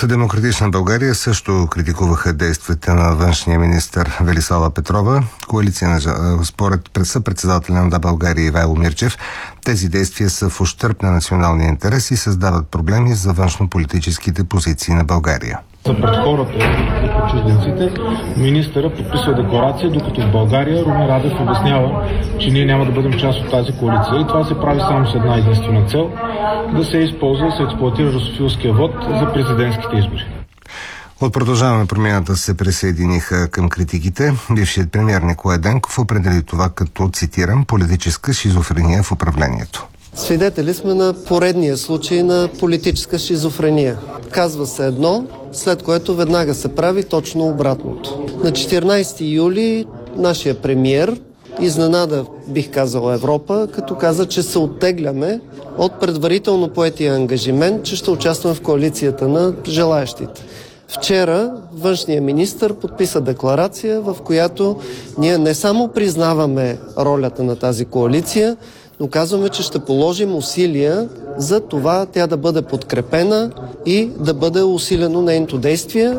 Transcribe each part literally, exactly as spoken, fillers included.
От Демократична България също критикуваха действията на външния министър Велислава Петрова. Коалиция на според съпредседателя на Да България Ивайло Мирчев, тези действия са в ущърб на националния интерес и създават проблеми за външнополитическите позиции на България. Пред хората и пред чужденците министъра подписва декларация, докато в България Румен Радев обяснява, че ние няма да бъдем част от тази коалиция. И това се прави само с една единствена цел – да се използва и се експлоатира русофилския вод за президентските избори. От Продължаваме промяната се присъединиха към критиките. Бившият премиер Николай Денков определи това като, цитирам, политическа шизофрения в управлението. Свидетели сме на поредния случай на политическа шизофрения. Казва се едно, след което веднага се прави точно обратното. На четиринайсети юли нашия премиер изненада, бих казал, Европа, като каза, че се оттегляме от предварително поетия ангажимент, че ще участваме в коалицията на желаещите. Вчера външният министър подписа декларация, в която ние не само признаваме ролята на тази коалиция, но казваме, че ще положим усилия за това тя да бъде подкрепена и да бъде усилено нейното действие.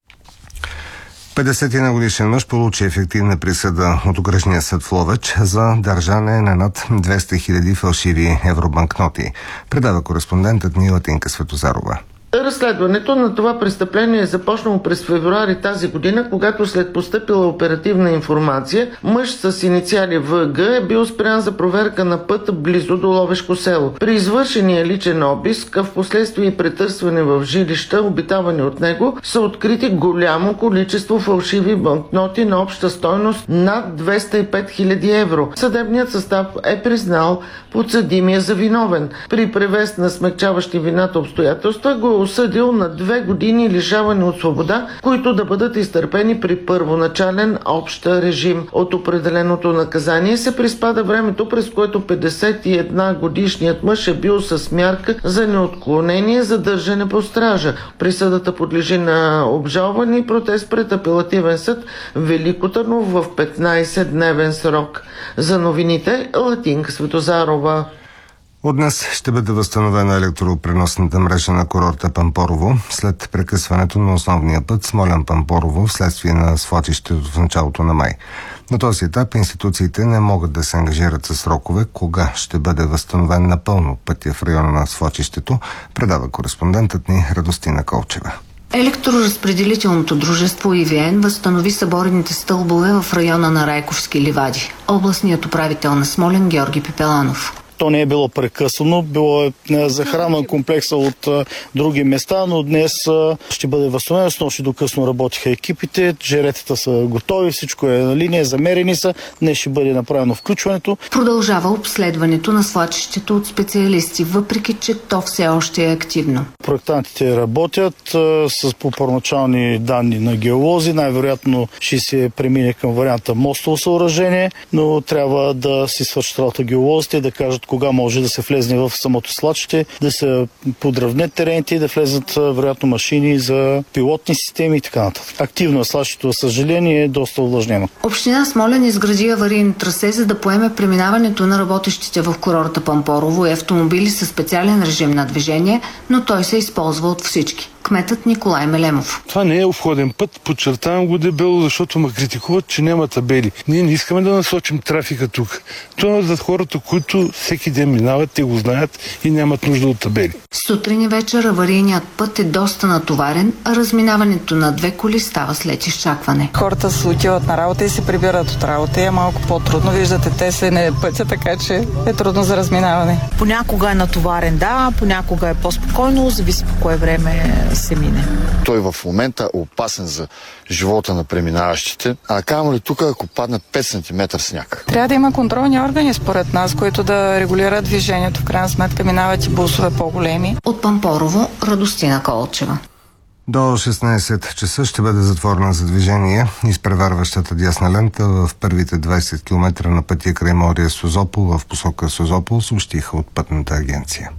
петдесет и една годишен мъж получи ефективна присъда от окръжния съд в Ловеч за държане на над двеста хиляди фалшиви евробанкноти. Предава кореспондентът ни Латинка Светозарова. Разследването на това престъпление е започнало през февруари тази година, когато след постъпила оперативна информация, мъж с инициали В Г е бил спрян за проверка на път близо до Ловешко село. При извършения личен обиск, а в последствие и претърсване в жилища, обитавани от него, са открити голямо количество фалшиви банкноти на обща стойност над двеста и пет хиляди евро. Съдебният състав е признал подсъдимия за виновен. При превес на смекчаващи вината обстоятелства го осъдил на две години лишаване от свобода, които да бъдат изтърпени при първоначален общ режим. От определеното наказание се приспада времето, през което петдесет и една годишният мъж е бил с мярка за неотклонение за държане по стража. Присъдата подлежи на обжалване и протест пред апелативен съд Велико Търново в петнайсетдневен срок. За новините Латинка Светозарова. От днес ще бъде възстановена електропреносната мрежа на курорта Пампорово след прекъсването на основния път Смолян-Пампорово вследствие на свлачището в началото на май. На този етап институциите не могат да се ангажират с срокове кога ще бъде възстановен напълно пътя в района на свлачището, предава кореспондентът ни Радостина Колчева. Електроразпределителното дружество И В Н възстанови съборните стълбове в района на Райковски ливади. Областният управител на Смолян Георги Пепеланов. То не е било прекъсано, било е захранван комплекса от а, други места, но днес а, ще бъде възстановено. С нощи до късно работиха екипите, жеретата са готови, всичко е на линия, замерени са. Днес ще бъде направено включването. Продължава обследването на свлачището от специалисти, въпреки че то все още е активно. Проектантите работят а, с по първоначални данни на геолози. Най-вероятно ще се премине към варианта мостово съоръжение, но трябва да си свършат работа геолозите и да кажат кога може да се влезне в самото свлачище, да се подравнят терените и да влезат вероятно машини за пилотни системи и така нататък. Активно е свлачището, за съжаление, е доста увлажнено. Община Смолян изгради аварийно трасе, за да поеме преминаването на работещите в курорта Пампорово и автомобили със специален режим на движение, но той се използва от всички. Кметът Николай Мелемов. Това не е обходен път, подчертавам го дебело, защото ме критикуват, че няма табели. Ние не искаме да насочим трафика тук. Това е за хората, които всеки ден минават, те го знаят и нямат нужда от табели. Сутрин и вечер аварийният път е доста натоварен, а разминаването на две коли става след изчакване. Хората се отиват на работа и се прибират от работа и е малко по-трудно. Виждате, те се не пътя, така че е трудно за разминаване. Понякога е натоварен, да, понякога е по-спокойно, зависи по кое време се мине. Той в момента е опасен за живота на преминаващите. А камо ли тук, ако падне пет сантиметра сняг? Трябва да има контролни органи според нас, които да регулират движението. В крайна сметка минават и бусове по-големи. От Пампорово Радостина Колчева. До шестнайсет часа ще бъде затворена за движение изпреварващата дясна лента в първите двайсет километра на пътя край Мория Созопол в посока Созопол, съобщиха от Пътната агенция.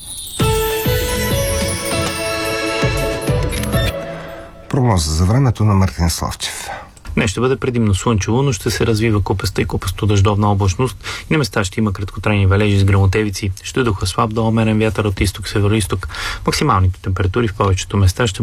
Прогноза за времето на Мартин Славчев. Днес ще бъде предимно слънчево, но ще се развива купеста и купесто-дъждовна облачност и на места ще има краткотрайни валежи с гръмотевици. Ще духа слаб до умерен вятър от изток-североизток. Максималните температури в повечето места ще